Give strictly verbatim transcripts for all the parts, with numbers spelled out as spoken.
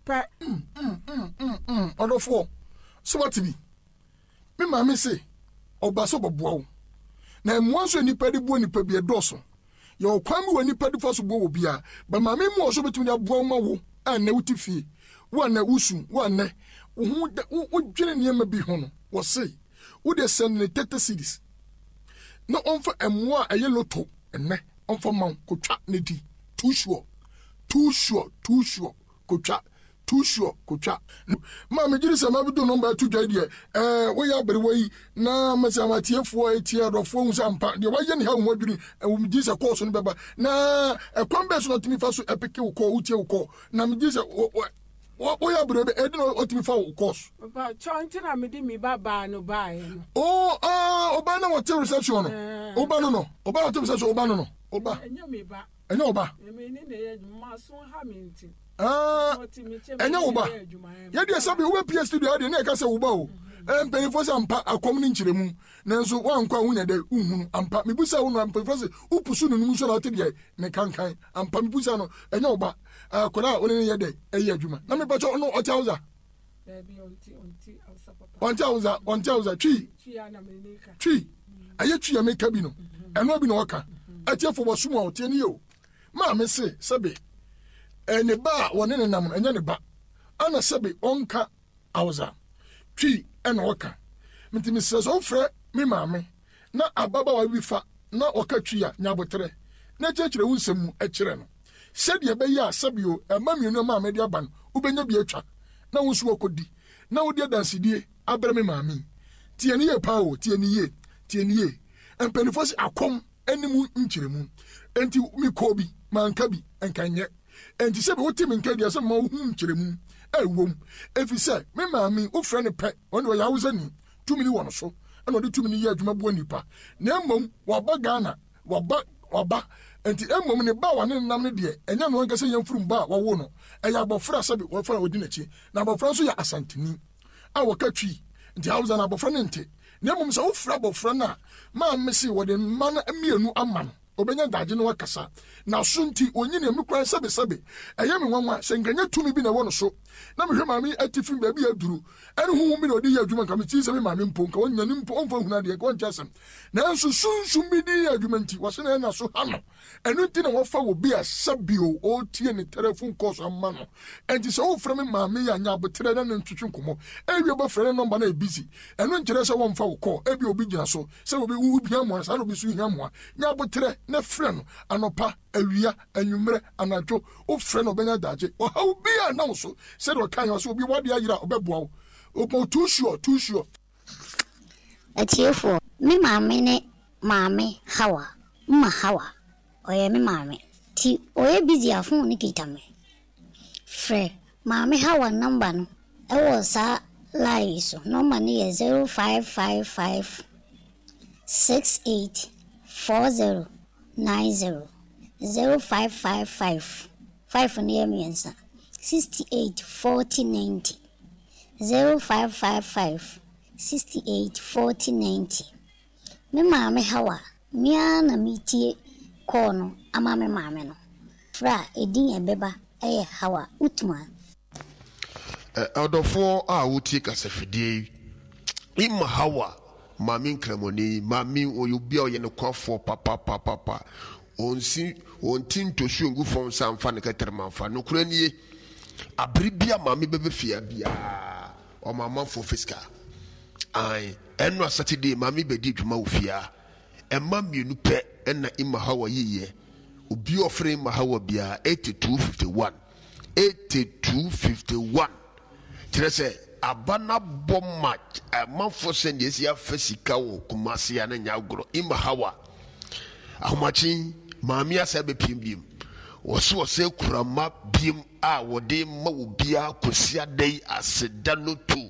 pa mm mm mm mm odofo so what be me ma me say obaso boboa na emuanso nipa de bo nipa bi edoso ye okwami wa nipa de faso bo obia ba ma me mu oso betumi aboa ma wo a na wutifie wo na wusu wo na wo wo dwene niam bi ho no wo say wo de send ne thirty cities no onfa emwa aye loto enne onfa man kotwa ne di too sure too sure too sure kotwa too sure kotwa ma me jiri se ma bi do number two dwa die eh wo ya bere wo na masama tiefo etie adofo hu sampa de wa ye ne ha hu adwiri wo me jiri se course no beba na e kwambe so no timi fa so epike wo ko utie wo ko na me jiri se wo ya bere be e de no otimi fa wo course ba chonti na me di mi baba no ba e no oh ah oba na what reception no oba no no oba na reception oba no no oba enyo me ba enyo oba me ni ne ma so ha me nti ah enyo oba ye de sabe wo P S studio de na e ka se wo ba o em penifo se ampa akom ni nkiremu nanso wankwa hu ne de uhunu ampa mebusa wo no ampa penifo upusu no num so na te de ne kankan ampa mebusa no enyo oba akora oni ne ye de eyi adwuma na me ba cho no o chauza baby onti onti awsa papa on chauza on chauza twi twi ana me ne ka twi aye twi ya me ka bi no eno bi no waka atiefo bosumo o tie ni yo ma me se sebe ene ba woni ne nam enye ne ba ana sebe onka awza twi ena waka mitimi se so frɛ me maame na ababa wa bi fa na waka twi ya nyabotre na chechire wunsem ekire no sɛdeɛ bɛyɛ a sɛbio ɛma mienu ma me de aba no wobɛnya bi atwa na wo nso akodi na wo de dansidie abrɛ me maame tie ne ye pa o tie ne ye tie ne ye empenifo se akom animu nkyiremu enti mi ko bi manka bi enkanye enti sɛbe wo timi nka dia sɛ ma wo hu nkyiremu ɛwom efi sɛ me maame wo frɛ ne pɛ ɔne ɔyɛ awuzani tumi ni wɔ so ɛna ɔde tumi ni yɛ adwuma bo nipa na mmom waba Ghana waba waba enti emom ne ba wane nam ne de enya no nkase yemfurum ba wa wo no eya abofra sabe wo fra odi na chi na abofra so ya asantini a waka twi nti hausa na abofra ne nte na emom se wo fra abofra na ma mesi wo de ma na amienu ama no obenya daje no wakasa na so nti onyi ne mekwan sabe sabe eye me nwanwa se nganya tumi bi na wo no so na mehwe maami atifim ba bi aduru ene hu mi na odi ya adwuma nka me ti se me maami mpo nka wonya ni mpo onfa huna de ko nkyasem na nso sunsun bi di adwuma nti wo se na na so ha no enu nti na wo fa wo bi asabio o tie ne telefon course amma no enti se wo fra me maami ya nya abotre na ntwetwe nkomo ewie ba fra ne number na e busy enu nkire se wo mfa wo call ebi obi gina so se obi wu bia mo sa no bi su hia mo nya abotre na fra no anopa awia anwumre anajo o fra no benya daje o ha obi a na so se do kan yo so obi wade ayira obeboa o po too sure too sure atiefo me maame ne maame hawa mma hawa oye me maame ti oye busy afun ni kitame fre maame hawa number no e wo sa line so number ni ye zero five five five six eight four zero nine zero zero five five five five ni emiensa sixty-eight forty ninety zero five five five sixty-eight forty ninety me maame hawa mia na mitie kono ama me maame no fra edin ebeba eye hawa utman eh odofo a wutie kasafidie imma hawa maame nkramoni maame oyobia oye ne kwafo papa papa papa onsi ontinto shungu fom samfa ne katermanfa no kuranie abribia maame bebe fia bia o mama fo fiska ai eno Saturday maame bedi dwuma ofia emma mienu pe na imma hawa yiye obi ofre imma hawa bia eighty-two fifty-one eighty-two fifty-one tirese abana bomma amanfo send yesia fasika wo kumase ya na nyagoro imma hawa ahomachi maame asabe pimbim woso wose kurama bim a wode ma obia kosia dai aseda no tu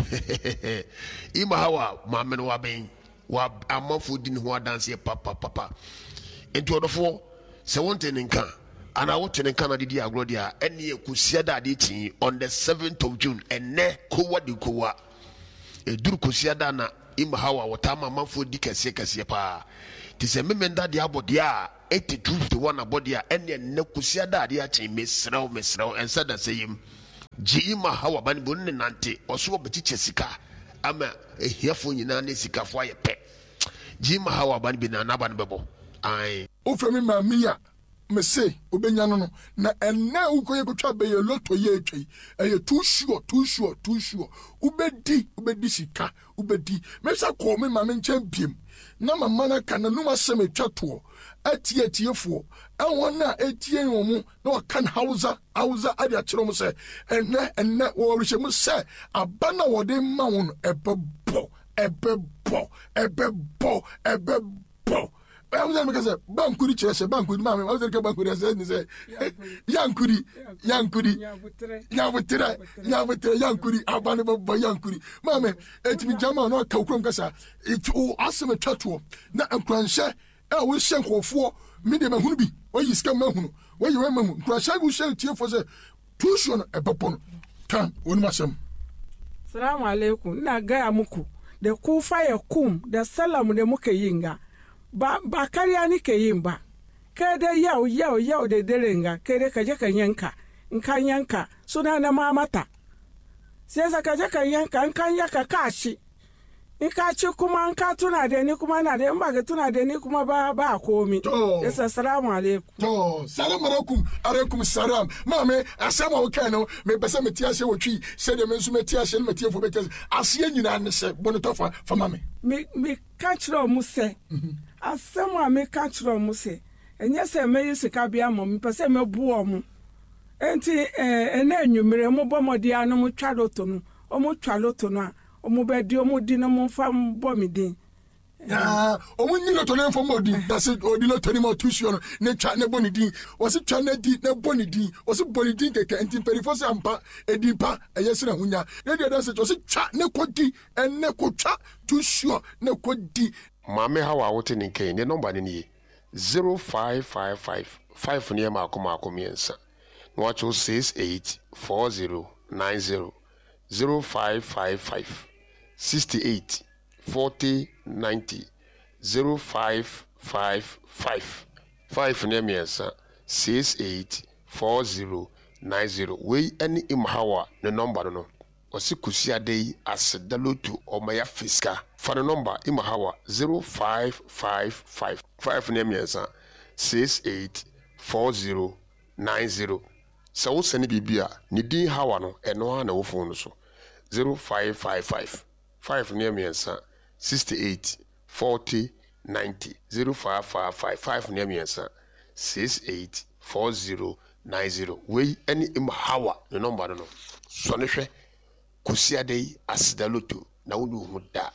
imma hawa maame no waben wa amanfo di ne ho adanse papa papa enti odofo se wonte ne nka ana wote ne nka na didi agro dia ene kosia da de tin on the seventh of June ene kowa di kowa eduru kosia da na imma hawa wotama amanfo di kase kase pa ti se memenda de abodia eighty-two fifty-one abodia ene ne kosia da de a tin mesraw mesraw ensa da seyim ji ima hawa bani bo ne nante oso obeti chesika ama ehiafo nyina na sikafo aye pe ji ima hawa bani bi na na bani bebo ai o femi ma miya me say obenya no no na ena ukoye kotwa be ye loto ye etwi eye too sure too sure too sure ubedi ubedi sika ubedi me sa ko me ma me nchen biem na mama na kana no masem etwa to atie atiefo awon na etie nwomu na wakan hausa hausa ade a kire mu se ena ena wo rehemu se abana wode ma won ebebo ebebo ebebo ebebo I was going to say, Bankuri Chess, Bankuri, Mamma, I was going to Bankuri, and say, Yankuri, Yankuri, Yavutra, Yavutra, Yankuri, Abanable by Yankuri. Mamma, it's me, Jama, no Kaukum Gasa. If you ask him a tattoo, now I'm cransha, I will send for medium and Hubi, where you scam Mahunu, where you remember, Crasha will send you for the tuition a popon. Come, one masam. Salam alaikum, na gaya muku, the cool fire kum, the salam de muke yinga. Ba ba kariya ni ke yin ba kada yau yau yau da direnga kada ka je ka yanka in kan yanka suna na mamata sai sa ka je ka yanka in kan yaka kashi in ka ci kuma an ka tuna da ni kuma na da in ba ka tuna da ni kuma ba ba komi yasa assalamu alaikum to salam alaikum alaikum salam mame asama o kano me besa me tia se wotwi se de me nso me tia se me tia fo betes asiye nyina ne se bonoto fa fa mame me me ka kiro mu se asama me ka kiro mu se enye se me yisika bia mo me pese me buo mu enti eh ena enwumere mo bomodi anu mo twa loto no o mo twa loto no a o mo be di o mo di no mo fa bo mi din ah o mo ni loto na fo mo di that say o di loto ni mo tuition ne twa ne boni din o se twa na di ne boni din o se boni din keke enti perifo se ampa edi pa eyese na hunya ne de that say o se twa ne kodi en ne ko twa tuition ne kodi mame hawa wote ni nke ne number ni ni zero five five five five ne ma akoma akomiensa no acho six eight four zero nine zero zero five five five sixty-eight forty ninety zero five five five five ne miensa six eight four zero nine zero we any imhawa ne number no osikusia dei asedalotu omaya fiska for the number imhawa zero five five five five ne miensa six eight four zero nine zero so wo sene bibia ni din hawa no eno ha na wo phone so zero five five five five ne miensa sixty-eight forty ninety zero five five five five ne miensa six eight four zero nine zero we any imhawa the number no so ne hwe kusia dei asidaloto na wo hu da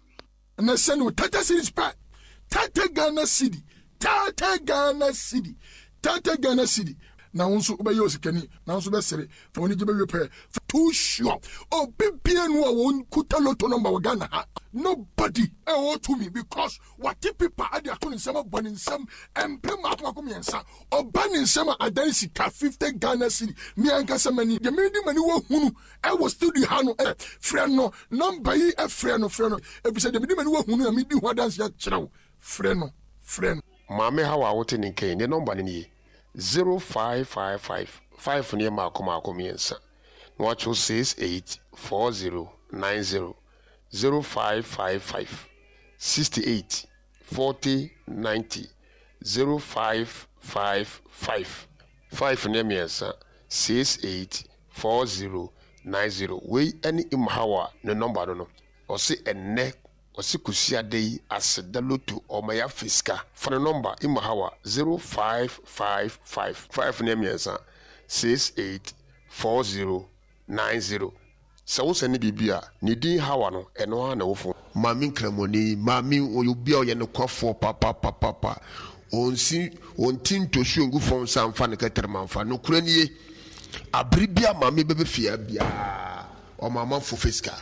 na send tata series pa tata Ghana city tata Ghana city tata Ghana city na wonso obeyo sikani na wonso be sere fa woni gibe we pe too sure o bibia no won kuta loto number wa Ghana ha nobody e o to me because what people are there to some burning some empe ma ko miensa o burning some adansi ka fifty Ghana city mi anka samani de me di mani wo hunu e wo studio ha no e friend no number yi e friend no friend no e bi se de me di mani wo hunu na mi di ho adansi ya kirew friend no friend mame hawa wote ni nke ne number ni zero five five five five ne ma akoma akomiensa no acho six eight four zero nine zero zero five five five sixty-eight forty ninety zero five five five five ne miensa six eight four zero nine zero we any imhawa ne number no o se enne o se kusia dei asedalotu omaya fiska for the number imhawa zero five five five five ne miensa six eight four zero nine zero so wo sene bibia ni din hawa no eno ha na wo fo mami nkramoni mami oyobia oye ne kwafo papa papa papa onsi ontin to shungu fon samfa ne katermanfa no kuranie abribia mami bebe fia bia o mama fo fiska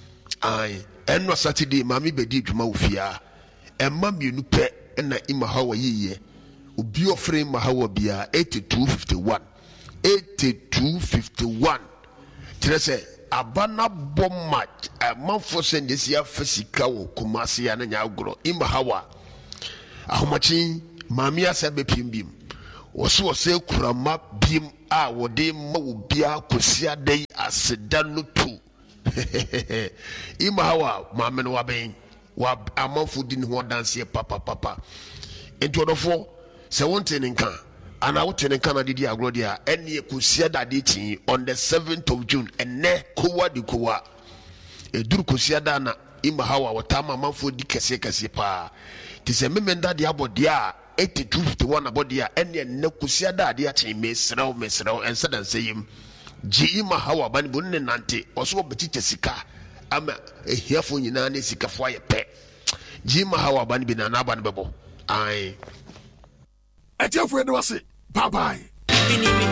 ai enno saturday mami bedi dwuma wo fia emma mienu pe na ima hawa yiye obi ofre ma hawa bia eighty-two fifty-one eighty-two fifty-one trese abana bomma manfo sende sia fasika wo kumase ya na nya agro ima hawa ahomachi mami asa bepimbim wɔso wɔsɛ kurama biem a wɔde ma wo bia kosia dai aseda no tu ima hawa maame no waben wa amanfo di ne ho danse papa papa enti odofo sɛ wonte ne nka ana wote ne nka na didi agro dia ene kosia dade tin on the seventh of June ene kowa di kowa eduru kosia da na ima hawa watama amanfo di kese kese pa ti sɛ memenda de abodia eighty-two fifty-one abodia ene ne kosia dade a tin mesrew mesrew ensa dan seyim ji ima hawa bani bonne nante oso betiche sika ama ehiafo nyina ne sikafo aye pe ji ima hawa bani bi na na bani bebo ai etiafo edo wase bye bye.